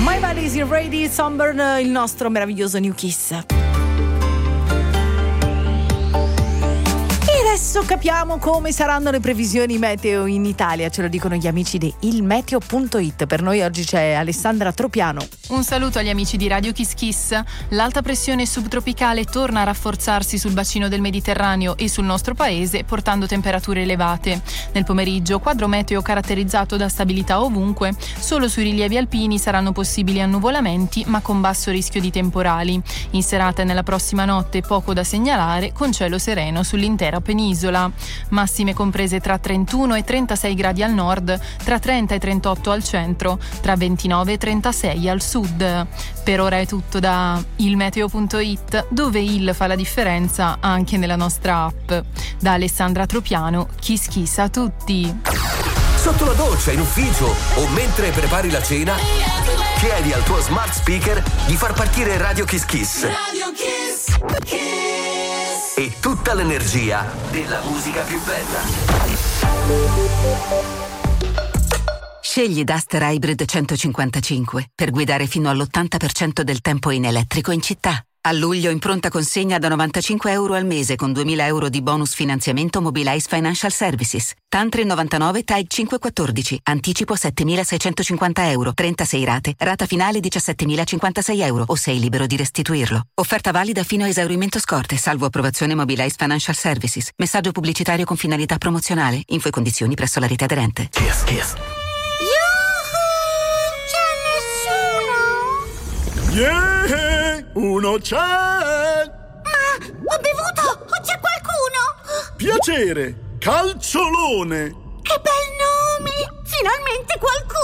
My Body's Ready, Sunburn, il nostro meraviglioso New Kiss. Adesso capiamo come saranno le previsioni meteo in Italia, ce lo dicono gli amici di ilmeteo.it. Per noi oggi c'è Alessandra Tropiano. Un saluto agli amici di Radio Kiss Kiss. L'alta pressione subtropicale torna a rafforzarsi sul bacino del Mediterraneo e sul nostro paese, portando temperature elevate. Nel pomeriggio, quadro meteo caratterizzato da stabilità ovunque. Solo sui rilievi alpini saranno possibili annuvolamenti, ma con basso rischio di temporali. In serata e nella prossima notte poco da segnalare, con cielo sereno sull'intera penisola. Massime comprese tra 31 e 36 gradi al nord, tra 30 e 38 al centro, tra 29 e 36 al sud. Per ora è tutto da ilmeteo.it, dove il fa la differenza anche nella nostra app. Da Alessandra Tropiano, Kiss Kiss a tutti. Sotto la doccia, in ufficio o mentre prepari la cena, chiedi al tuo smart speaker di far partire Radio Kiss Kiss. Radio Kiss Kiss. E tutta l'energia della musica più bella. Scegli Duster Hybrid 155 per guidare fino all'80% del tempo in elettrico in città. A luglio in pronta consegna da €95 al mese con 2.000 euro di bonus finanziamento Mobilize Financial Services. TAN 399 TAG 514. Anticipo €7.650. 36 rate. Rata finale €17.056 o sei libero di restituirlo. Offerta valida fino a esaurimento scorte, salvo approvazione Mobilize Financial Services. Messaggio pubblicitario con finalità promozionale. Info e condizioni presso la rete aderente. Kiss Kiss. C'è nessuno? Yeah! Uno c'è! Ma ho bevuto! O c'è qualcuno? Piacere! Calciolone! Che bel nome! Finalmente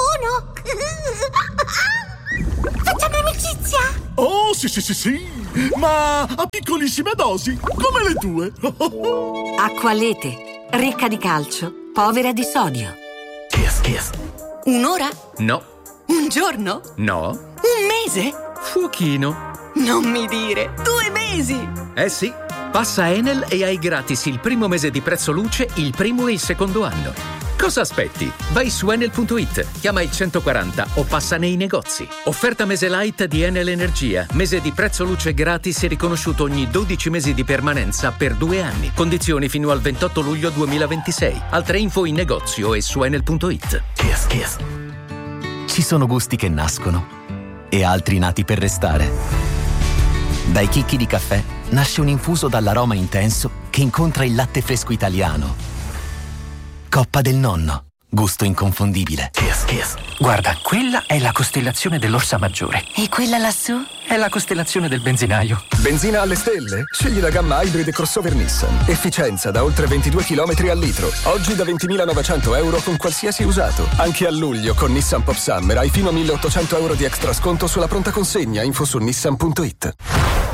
qualcuno! Facciamo amicizia? Oh, sì! Ma a piccolissime dosi, come le tue! Acqualete, ricca di calcio, povera di sodio. Kiss Kiss. Un'ora? No. Un giorno? No. Un mese? Fuochino. Non mi dire, 2 mesi! Eh sì, passa Enel e hai gratis il primo mese di prezzo luce, il primo e il secondo anno. Cosa aspetti? Vai su enel.it, chiama il 140 o passa nei negozi. Offerta mese light di Enel Energia. Mese di prezzo luce gratis e riconosciuto ogni 12 mesi di permanenza per 2 anni. Condizioni fino al 28 luglio 2026. Altre info in negozio e su enel.it. Kiss Kiss. Ci sono gusti che nascono e altri nati per restare. Dai chicchi di caffè nasce un infuso dall'aroma intenso che incontra il latte fresco italiano. Coppa del Nonno, gusto inconfondibile. Kiss Kiss. Guarda, quella è la costellazione dell'Orsa Maggiore. E quella lassù? È la costellazione del benzinaio. Benzina alle stelle? Scegli la gamma Hybrid e crossover Nissan. Efficienza da oltre 22 km al litro. Oggi da €20.900 con qualsiasi usato. Anche a luglio con Nissan Pop Summer hai fino a €1.800 di extra sconto sulla pronta consegna. Info su nissan.it.